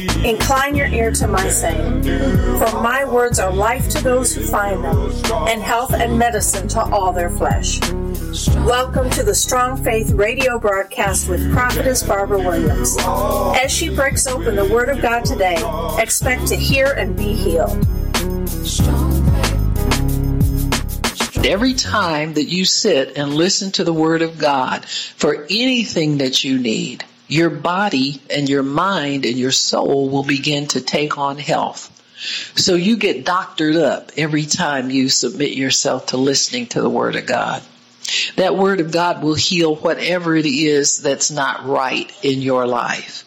Incline your ear to my saying, for my words are life to those who find them, and health and medicine to all their flesh. Welcome to the Strong Faith radio broadcast with Prophetess Barbara Williams. As she breaks open the Word of God today, expect to hear and be healed. Every time that you sit and listen to the Word of God for anything that you need, your body and your mind and your soul will begin to take on health. So you get doctored up every time you submit yourself to listening to the Word of God. That Word of God will heal whatever it is that's not right in your life.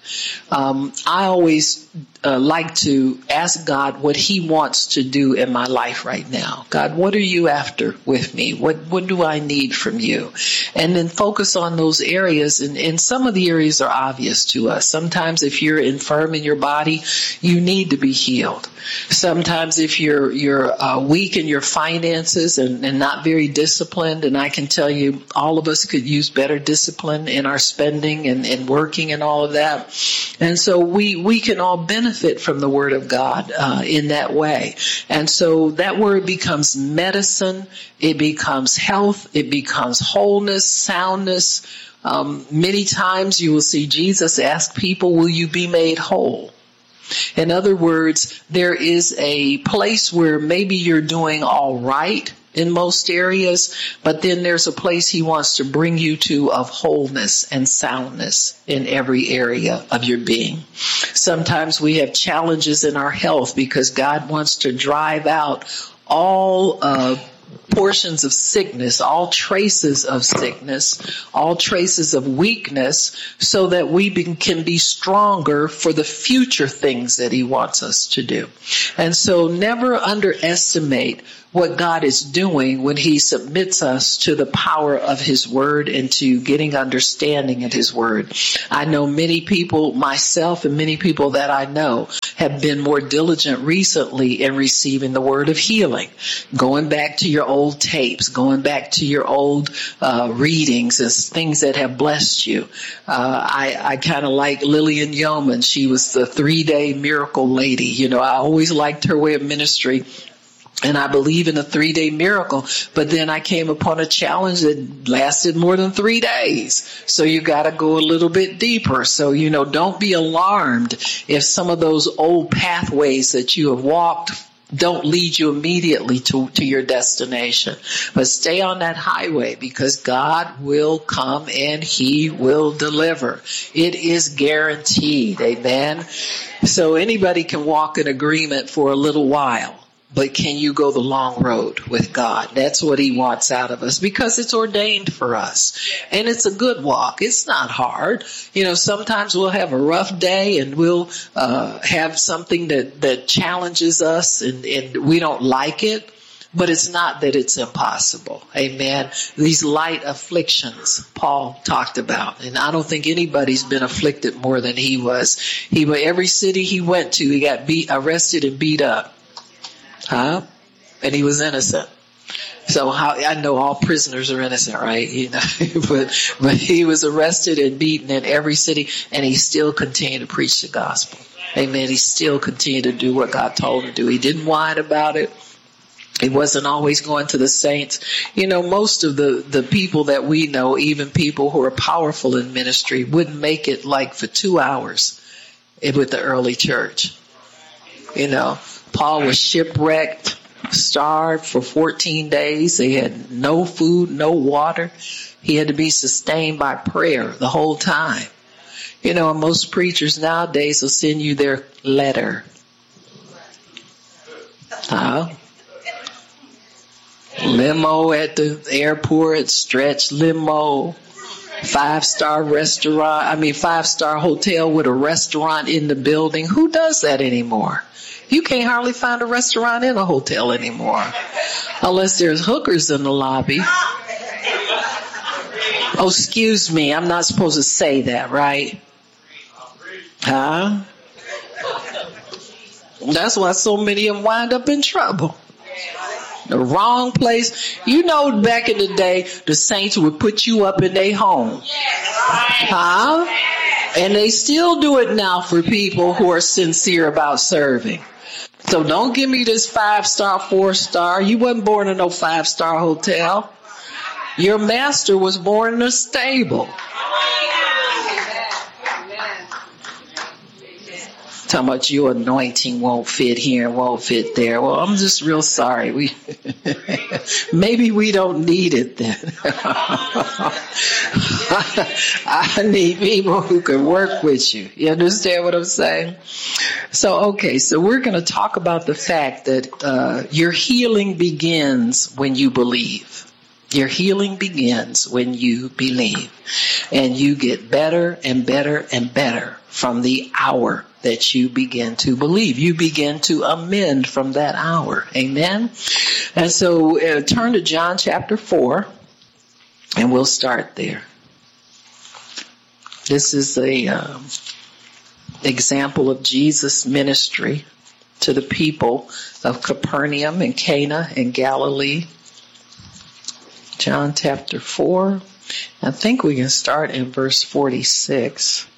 I always like to ask God what He wants to do in my life right now. God, what are you after with me? What do I need from you? And then focus on those areas. And some of the areas are obvious to us. Sometimes if you're infirm in your body, you need to be healed. Sometimes if you're weak in your finances and not very disciplined, and I can tell you all of us could use better discipline in our spending and working and all of that. And so we can all benefit from the Word of God in that way. And so that Word becomes medicine, it becomes health, it becomes wholeness, soundness. Many times you will see Jesus ask people, will you be made whole? In other words, there is a place where maybe you're doing all right in most areas, but then there's a place He wants to bring you to of wholeness and soundness in every area of your being. Sometimes we have challenges in our health because God wants to drive out all portions of sickness, all traces of sickness, all traces of weakness, so that we can be stronger for the future things that He wants us to do. And so never underestimate what God is doing when He submits us to the power of His Word and to getting understanding of His Word. I know many people, myself and many people that I know, have been more diligent recently in receiving the word of healing. Going back to your old tapes, going back to your old readings as things that have blessed you. I kind of like Lillian Yeoman. She was the 3-day miracle lady. You know, I always liked her way of ministry. And I believe in a 3-day miracle, but then I came upon a challenge that lasted more than 3 days. So you got to go a little bit deeper. So, you know, don't be alarmed if some of those old pathways that you have walked don't lead you immediately to your destination. But stay on that highway, because God will come and He will deliver. It is guaranteed. Amen. So anybody can walk in agreement for a little while. But can you go the long road with God? That's what He wants out of us, because it's ordained for us. And it's a good walk. It's not hard. You know, sometimes we'll have a rough day and we'll have something that challenges us and we don't like it. But it's not that it's impossible. Amen. These light afflictions Paul talked about. And I don't think anybody's been afflicted more than he was. Every city he went to, he got arrested and beat up. And he was innocent. So I know all prisoners are innocent, right? You know, but he was arrested and beaten in every city, and he still continued to preach the gospel. Amen. He still continued to do what God told him to do. He didn't whine about it. He wasn't always going to the saints. You know, most of the people that we know, even people who are powerful in ministry, wouldn't make it like for 2 hours with the early church. You know, Paul was shipwrecked, starved for 14 days. They had no food, no water. He had to be sustained by prayer the whole time. You know, most preachers nowadays will send you their letter. Limo at the airport, stretch limo, 5-star restaurant, 5-star hotel with a restaurant in the building. Who does that anymore? You can't hardly find a restaurant in a hotel anymore, unless there's hookers in the lobby. Oh, excuse me, I'm not supposed to say that, right? That's why so many of them wind up in trouble. The wrong place. You know, back in the day, the saints would put you up in their home. And they still do it now for people who are sincere about serving. So don't give me this 5-star, 4-star. You wasn't born in no 5-star hotel. Your master was born in a stable. Talking about your anointing won't fit here and won't fit there. Well, I'm just real sorry. Maybe we don't need it then. I need people who can work with you. You understand what I'm saying? So we're going to talk about the fact that your healing begins when you believe. Your healing begins when you believe. And you get better and better and better from the hour that you begin to believe. You begin to amend from that hour. Amen? And so turn to John chapter 4, and we'll start there. This is a example of Jesus' ministry to the people of Capernaum and Cana in Galilee. John chapter 4. I think we can start in verse 46.